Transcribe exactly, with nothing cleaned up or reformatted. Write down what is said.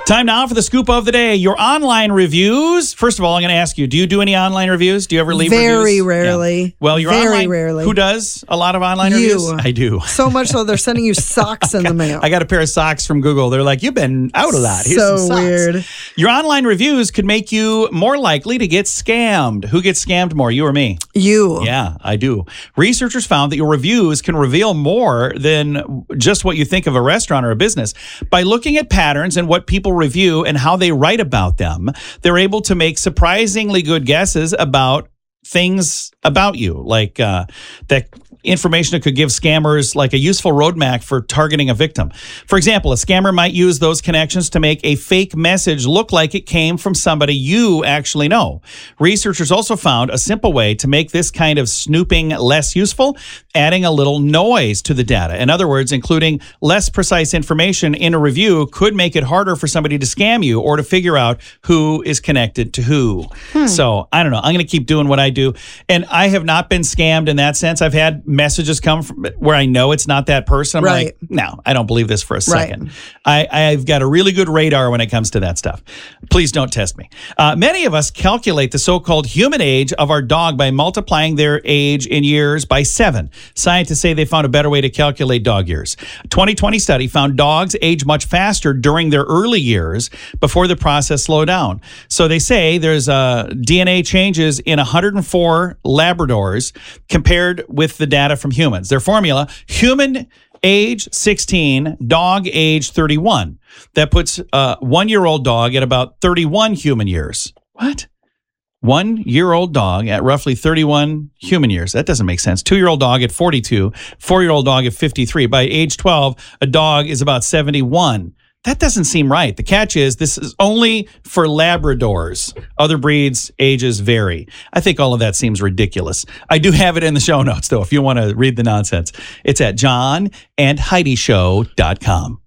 Time now for the scoop of the day. Your online reviews. First of all, I'm going to ask you, do you do any online reviews? Do you ever leave Very reviews? Very rarely. Yeah. Well, your Very online, rarely. Who does a lot of online you. reviews? I do. So much so they're sending you socks in the mail. I got a pair of socks from Google. They're like, you've been out a lot. Here's so some socks. weird. Your online reviews could make you more likely to get scammed. Who gets scammed more, you or me? You. Yeah, I do. Researchers found that your reviews can reveal more than just what you think of a restaurant or a business. By looking at patterns and what people review and how they write about them, they're able to make surprisingly good guesses about things about you, like uh, that information that could give scammers like a useful roadmap for targeting a victim. For example, a scammer might use those connections to make a fake message look like it came from somebody you actually know. Researchers also found a simple way to make this kind of snooping less useful, adding a little noise to the data. In other words, including less precise information in a review could make it harder for somebody to scam you or to figure out who is connected to who. Hmm. So, I don't know. I'm going to keep doing what I do. And I have not been scammed in that sense. I've had messages come from where I know it's not that person. I'm right. like, no, I don't believe this for a second. Right. I, I've got a really good radar when it comes to that stuff. Please don't test me. Uh, many of us calculate the so-called human age of our dog by multiplying their age in years by seven. Scientists say they found a better way to calculate dog years. A twenty twenty study found dogs age much faster during their early years before the process slowed down. So they say there's uh, D N A changes in one hundred four Labradors compared with the data from humans. Their formula, human age sixteen, dog age thirty-one. That puts a one-year-old dog at about thirty-one human years. What? One-year-old dog at roughly thirty-one human years. That doesn't make sense. Two-year-old dog at forty-two, four-year-old dog at fifty-three. By age twelve, a dog is about seventy-one. That doesn't seem right. The catch is this is only for Labradors. Other breeds' ages vary. I think all of that seems ridiculous. I do have it in the show notes, though, if you want to read the nonsense. It's at john and heidi show dot com.